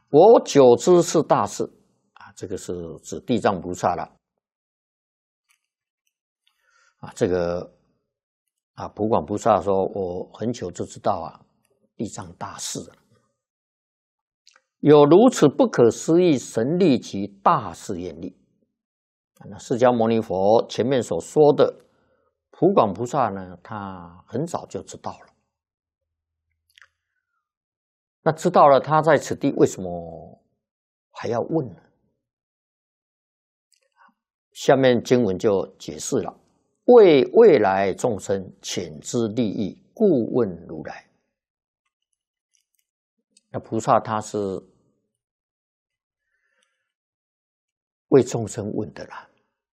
我久知是大事啊，这个是指地藏菩萨了啊。这个啊，普广菩萨说，我很久就知道啊，地藏大事了，有如此不可思议神力及大誓愿力。那释迦牟尼佛前面所说的普广菩萨呢，他很早就知道了。那知道了，他在此地为什么还要问呢？下面经文就解释了：为未来众生遣之利益，故问如来。那菩萨他是为众生问的啦，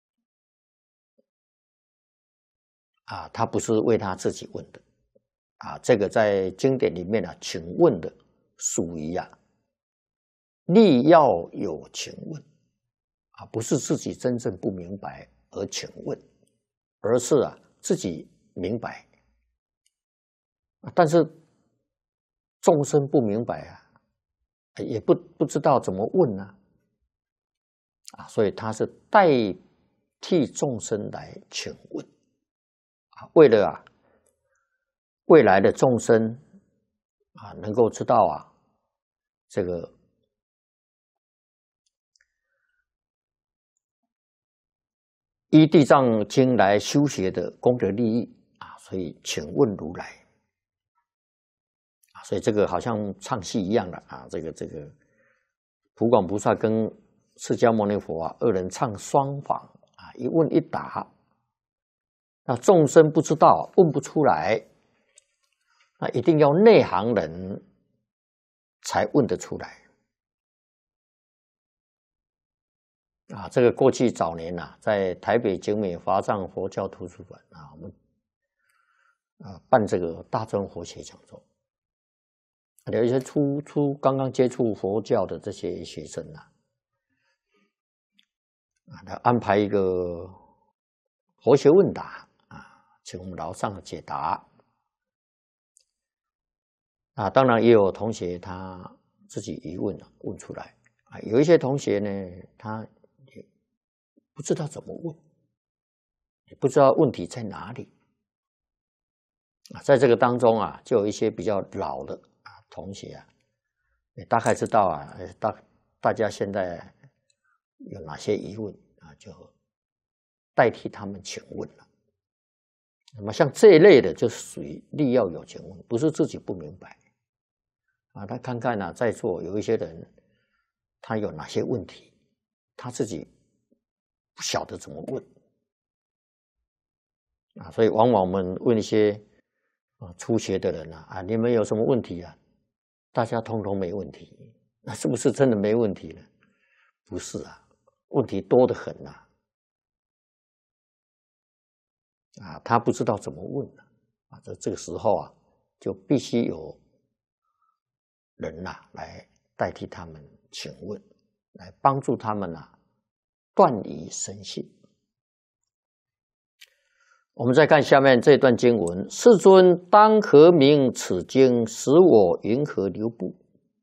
啊，他不是为他自己问的，啊，这个在经典里面啊，请问的属于啊，力要有请问，啊，不是自己真正不明白而请问，而是啊自己明白，但是众生不明白啊，也不知道怎么问呢，啊，所以他是代替众生来请问，啊，为了啊未来的众生啊能够知道啊这个依地藏经来修学的功德利益啊，所以请问如来啊，所以这个好像唱戏一样的啊，这个普广菩萨跟释迦牟尼佛啊二人唱双簧啊，一问一答，那众生不知道问不出来，那一定要内行人才问得出来。啊，这个过去早年啊，在台北景美华藏佛教图书馆啊，我们办这个大专佛学讲座，有一些刚刚接触佛教的这些学生啊，他安排一个佛学问答啊，请我们老上解答。啊，当然也有同学他自己疑问问出来啊，有一些同学呢，他也不知道怎么问，也不知道问题在哪里啊。在这个当中啊，就有一些比较老的啊同学啊，也大概知道啊，大家现在有哪些疑问啊，就代替他们请问了。那么像这一类的，就属于力要有请问，不是自己不明白啊。他看看啊，在座有一些人，他有哪些问题，他自己不晓得怎么问啊，所以往往我们问一些初学的人啊，你们有什么问题啊？大家通通没问题，那是不是真的没问题呢？不是啊，问题多得很啊。啊，他不知道怎么问啊，这个时候啊，就必须有人来代替他们请问，来帮助他们断疑生信。我们再看下面这段经文：世尊当何名此经，使我云何流布？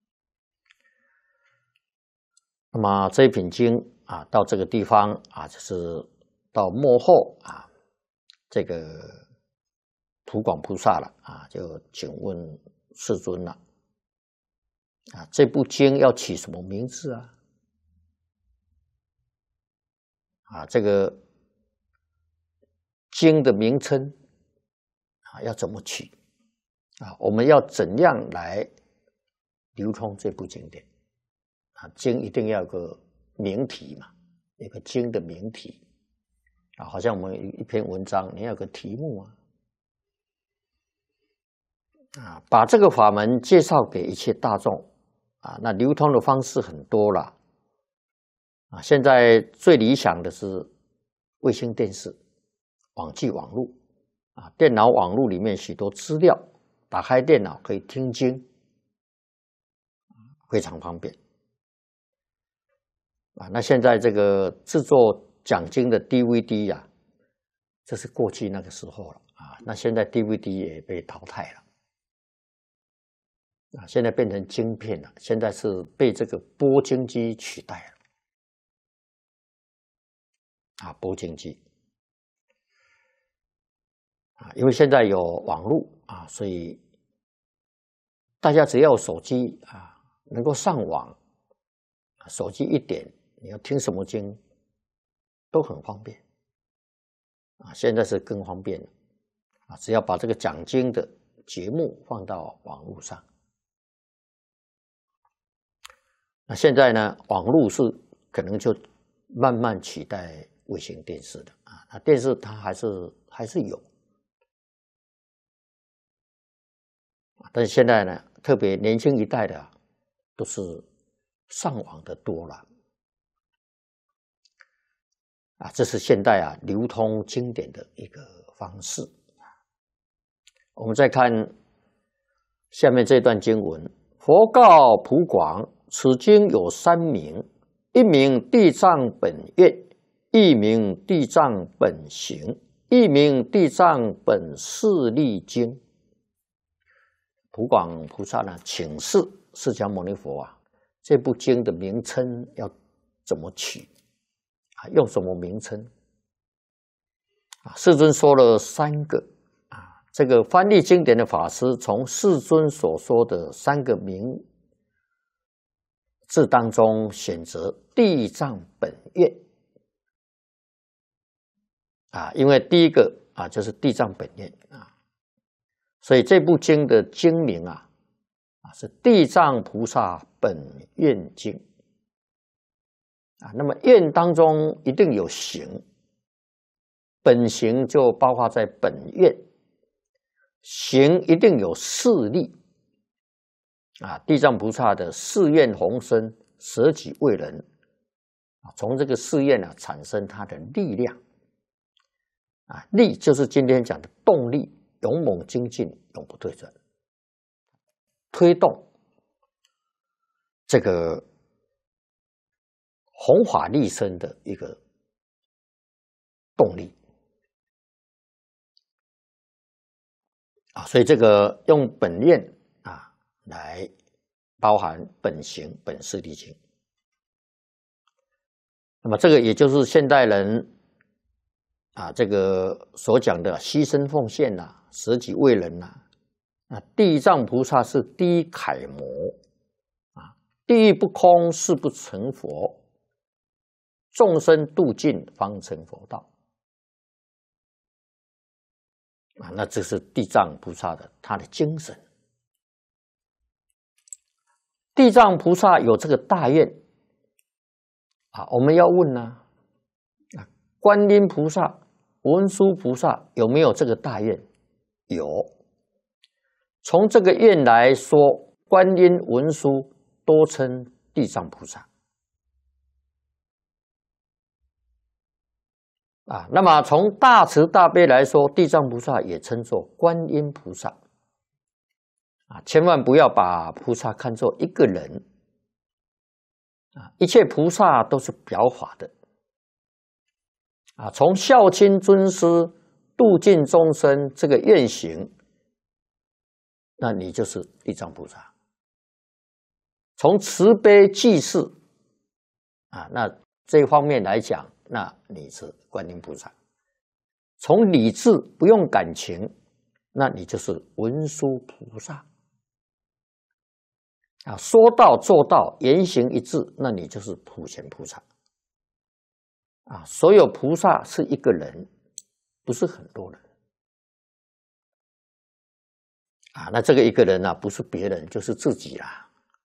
那么这一品经啊，到这个地方啊，就是到末后啊。这个普广菩萨了啊，就请问世尊了啊，这部经要起什么名字啊？啊，这个经的名称啊要怎么取啊？我们要怎样来流通这部经典啊？经一定要有个名题嘛，有个经的名题。啊，好像我们一篇文章，你要有个题目啊，把这个法门介绍给一切大众啊，那流通的方式很多了啊。现在最理想的是卫星电视、网际网络啊，电脑网络里面许多资料，打开电脑可以听经，非常方便啊。那现在这个制作讲经的 DVD 呀，这是过去那个时候了啊。那现在 DVD 也被淘汰了现在变成晶片了，现在是被这个波晶机取代了波晶机因为现在有网络所以大家只要有手机能够上网，手机一点，你要听什么经都很方便现在是更方便了只要把这个讲经的节目放到网络上。那现在呢，网络是可能就慢慢取代卫星电视的那电视它还是有但是现在呢，特别年轻一代的都是上网的多了这是现代流通经典的一个方式。我们再看下面这段经文：佛告普广，此经有三名，一名地藏本愿，一名地藏本行，一名地藏本势力经。普广菩萨呢，请示释迦牟尼佛这部经的名称要怎么取用什么名称世尊说了三个这个翻译经典的法师从世尊所说的三个名字当中选择地藏本愿因为第一个就是地藏本愿所以这部经的经名是地藏菩萨本愿经那么愿当中一定有行，本行就包括在本愿，行一定有势力地藏菩萨的誓愿宏深，舍己为人从这个誓愿产生它的力量力就是今天讲的动力，勇猛精进，永不退转，推动这个弘法利生的一个动力所以这个用本愿来包含本行、本势力经。那么这个也就是现代人这个所讲的牺牲奉献舍己为人地藏菩萨是第一楷模地狱不空，誓不成佛，众生度尽，方成佛道那这是地藏菩萨的他的精神。地藏菩萨有这个大愿我们要问观音菩萨、文殊菩萨有没有这个大愿？有。从这个愿来说，观音、文殊多称地藏菩萨那么从大慈大悲来说，地藏菩萨也称作观音菩萨千万不要把菩萨看作一个人一切菩萨都是表法的从孝亲尊师度尽众生这个愿行，那你就是地藏菩萨。从慈悲济世那这方面来讲，那你是观音菩萨。从理智不用感情，那你就是文殊菩萨说到做到，言行一致，那你就是普贤菩萨所有菩萨是一个人，不是很多人那这个一个人不是别人就是自己啦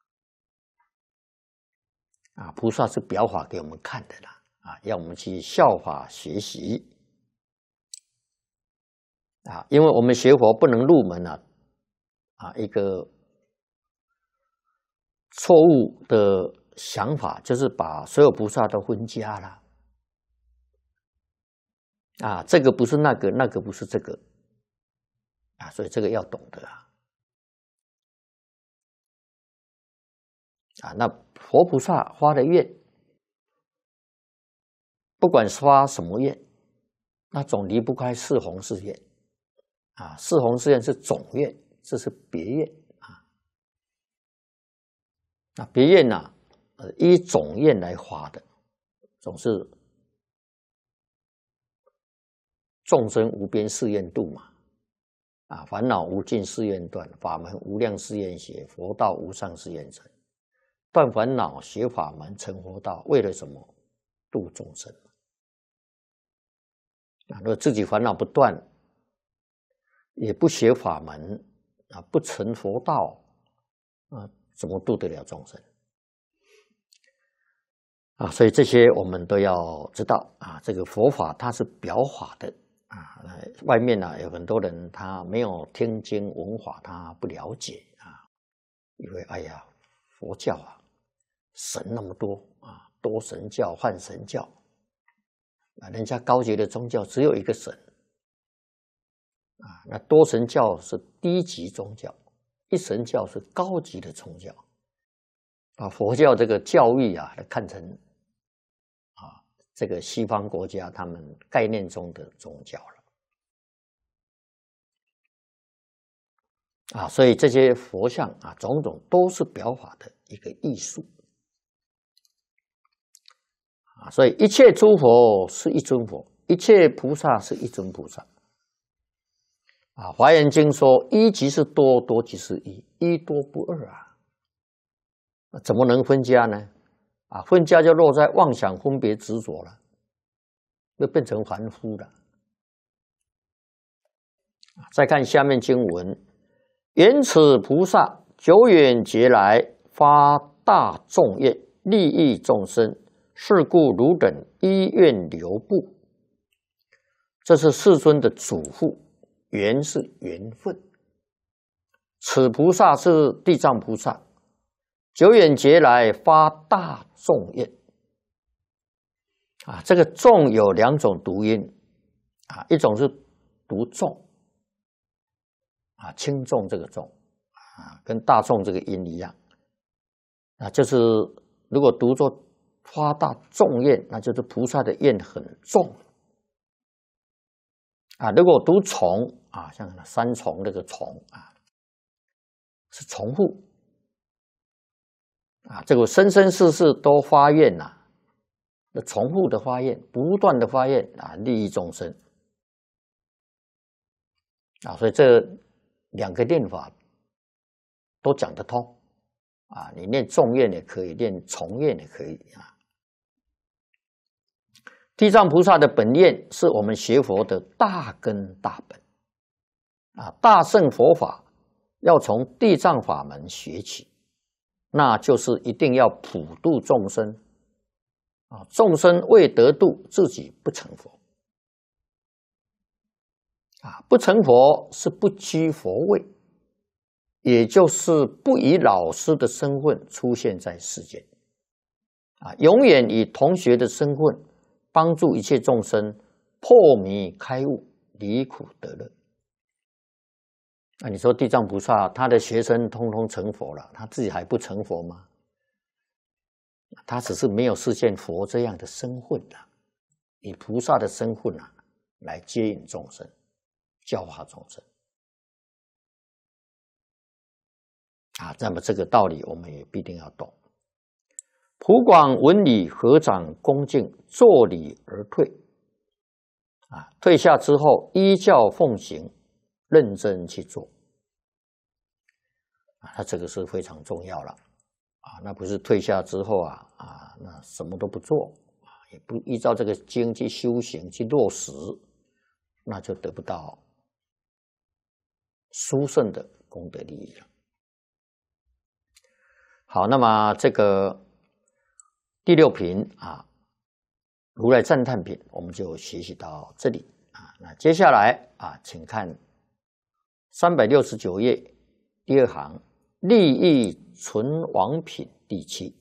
菩萨是表法给我们看的啦要我们去效法学习因为我们学佛不能入门一个错误的想法就是把所有菩萨都分家了这个不是那个，那个不是这个所以这个要懂得那佛菩萨发的愿，不管是发什么愿，那总离不开四弘誓愿四弘誓愿是总愿，这是别愿那别愿呢，依总愿来发的，总是众生无边誓愿度嘛，啊，烦恼无尽誓愿断，法门无量誓愿学，佛道无上誓愿成。断烦恼，学法门，成佛道，为了什么？度众生。啊，如果自己烦恼不断，也不学法门，啊，不成佛道，啊，怎么度得了众生？啊，所以这些我们都要知道啊。这个佛法它是表法的啊，外面呢有很多人他没有听经闻法，他不了解啊，以为哎呀，佛教啊，神那么多啊，多神教、幻神教啊，人家高级的宗教只有一个神啊，那多神教是低级宗教，一神教是高级的宗教。把佛教这个教育啊，看成啊这个西方国家他们概念中的宗教了啊，所以这些佛像啊，种种都是表法的一个艺术啊，所以一切诸佛是一尊佛，一切菩萨是一尊菩萨啊。《华严经》说：“一即是多，多即是一，一多不二啊。”怎么能分家呢？啊，分家就落在妄想、分别、执着了，就变成凡夫了。再看下面经文：缘此菩萨久远劫来发大众愿，利益众生，是故汝等依愿流布。这是世尊的嘱咐，缘是缘分，此菩萨是地藏菩萨。久远劫来发大众愿啊，这个众有两种读音啊，一种是读众啊，轻重这个重啊，跟大众这个音一样啊，就是如果读作发大众愿，那就是菩萨的愿很重啊。如果读重啊，像三重这个重啊，是重复。啊，这个生生世世都发愿呐，重复的发愿，不断的发愿啊，利益众生啊，所以这两个念法都讲得通啊。你念重愿也可以，念重愿也可以啊。地藏菩萨的本愿是我们学佛的大根大本啊，大乘佛法要从地藏法门学起。那就是一定要普度众生啊！众生未得度，自己不成佛啊！不成佛是不居佛位，也就是不以老师的身份出现在世间啊！永远以同学的身份帮助一切众生破迷开悟，离苦得乐。那你说地藏菩萨他的学生通通成佛了，他自己还不成佛吗？他只是没有实现佛这样的身份了，以菩萨的身份啊来接引众生，教化众生啊。那么这个道理我们也必定要懂。普广闻礼，合掌恭敬，作礼而退啊。退下之后，依教奉行，认真去做啊，那这个是非常重要了啊。那不是退下之后那什么都不做啊，也不依照这个经去修行去落实，那就得不到殊胜的功德利益了。好，那么这个第六品啊，如来赞叹品，我们就学习到这里啊。那接下来啊，请看369页第二行，利益存亡品第7。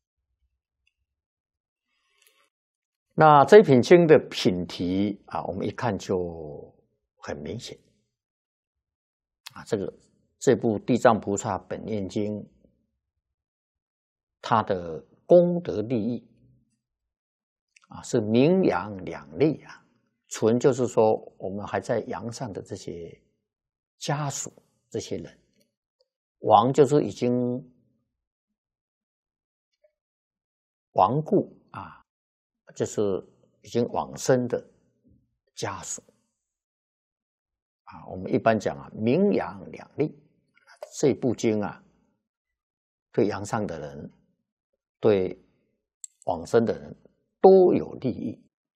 那这一品经的品题啊，我们一看就很明显啊。这部《地藏菩萨本愿经》，它的功德利益啊是名扬两利啊。存就是说我们还在阳上的这些家属这些人，亡就是已经亡故啊，就是已经往生的家属啊。我们一般讲啊，名扬两利。这部经啊，对阳上的人，对往生的人都有利益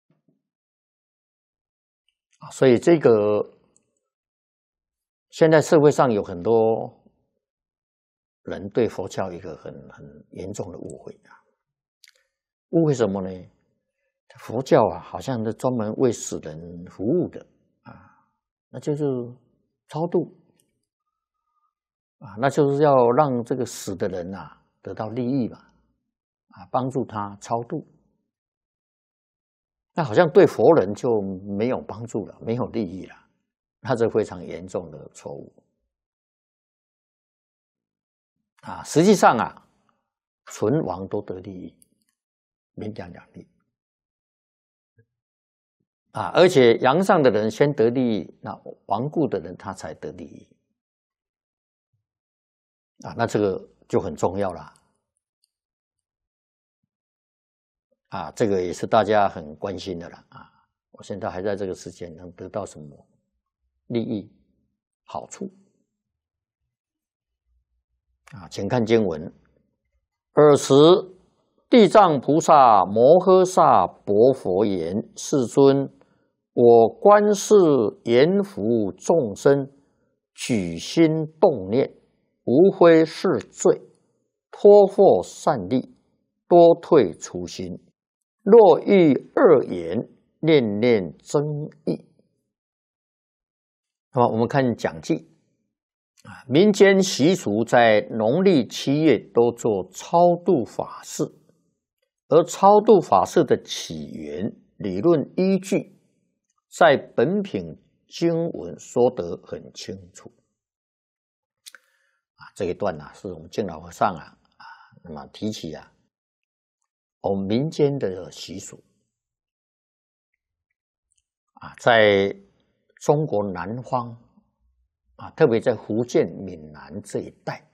啊。所以这个现在社会上有很多人对佛教一个很严重的误会啊。误会什么呢？佛教啊，好像是专门为死人服务的啊，那就是超度啊，那就是要让这个死的人啊得到利益嘛，啊，帮助他超度。那好像对佛人就没有帮助了，没有利益了，那这非常严重的错误啊！实际上啊，存亡都得利益，名扬两利啊！而且阳上的人先得利益，那亡故的人他才得利益啊！那这个就很重要了啊！这个也是大家很关心的了啊！我现在还在这个世界能得到什么利益、好处啊？请看经文：尔时，地藏菩萨摩诃萨薄佛言：“世尊，我观世言服众生，举心动念，无非是罪，托获善利，多退初心。若遇恶言，念念增益。”那么我们看讲记啊，民间习俗在农历7月都做超度法事，而超度法事的起源、理论依据，在本品经文说得很清楚啊。这一段是我们净老和尚那么提起我们民间的习俗啊，在中国南方啊，特别在福建闽南这一带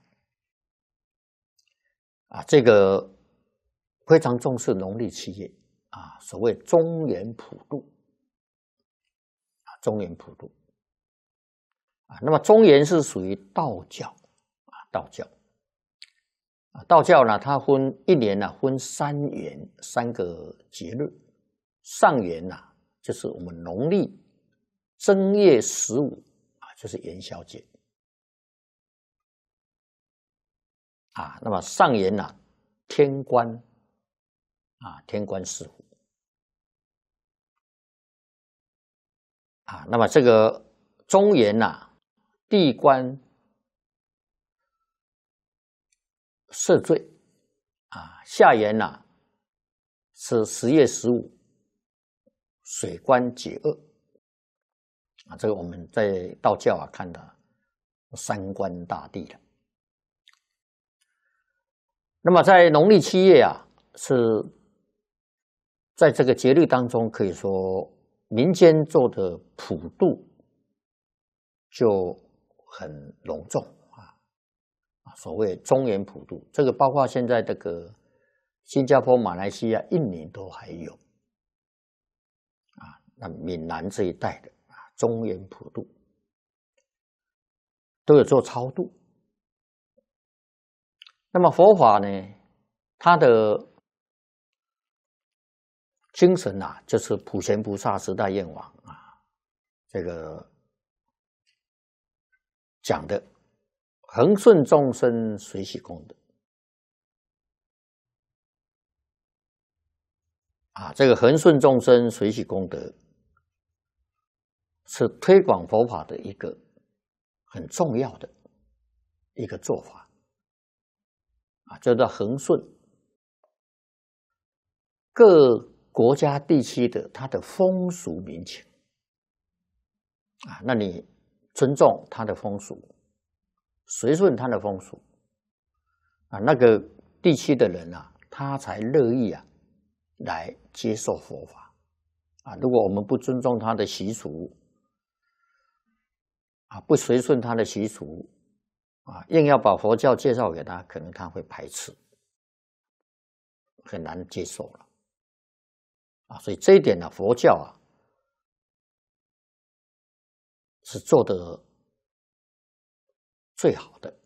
啊，这个非常重视农历7月啊，所谓中元普渡啊，中元普渡啊。那么中元是属于道教啊，道教呢，它一年分3元，3个节日。上元就是我们农历正月15啊，就是元宵节啊。那么上元天官啊，天官赐福啊。那么这个中元地官赦罪啊，下元是10月15水官解厄啊。这个我们在道教看的三官大帝了。那么在农历7月是在这个节日当中，可以说民间做的普渡就很隆重所谓中元普渡，这个包括现在这个新加坡、马来西亚、印尼都还有那闽南这一带的中元普渡都有做超度。那么佛法呢，它的精神就是普贤菩萨10大愿望这个讲的恒顺众生，随喜功德这个恒顺众生，随喜功德是推广佛法的一个很重要的一个做法叫做恒顺各国家地区的它的风俗民情那你尊重它的风俗，随顺它的风俗那个地区的人他才乐意来接受佛法如果我们不尊重他的习俗不随顺他的习俗硬要把佛教介绍给他，可能他会排斥很难接受了啊。所以这一点呢，佛教啊是做得最好的